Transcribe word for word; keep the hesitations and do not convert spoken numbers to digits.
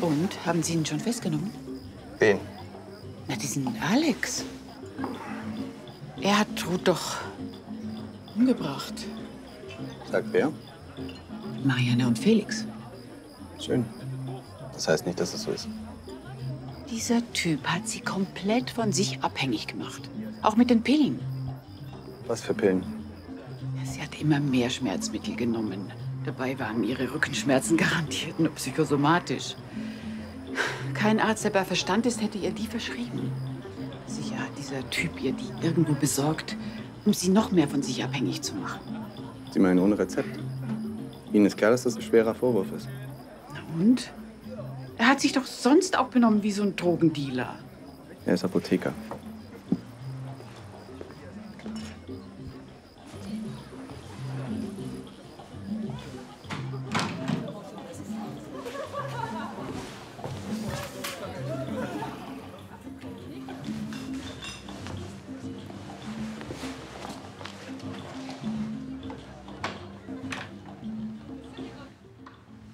Und, haben Sie ihn schon festgenommen? Wen? Na, diesen Alex. Er hat Ruth doch umgebracht. Sagt wer? Marianne und Felix. Schön. Das heißt nicht, dass es so ist. Dieser Typ hat sie komplett von sich abhängig gemacht. Auch mit den Pillen. Was für Pillen? Sie hat immer mehr Schmerzmittel genommen. Dabei waren ihre Rückenschmerzen garantiert nur psychosomatisch. Kein Arzt, der bei Verstand ist, hätte ihr die verschrieben. Sicher hat dieser Typ ihr die irgendwo besorgt, um sie noch mehr von sich abhängig zu machen. Sie meinen ohne Rezept? Ihnen ist klar, dass das ein schwerer Vorwurf ist. Na und? Er hat sich doch sonst auch benommen wie so ein Drogendealer. Er ist Apotheker.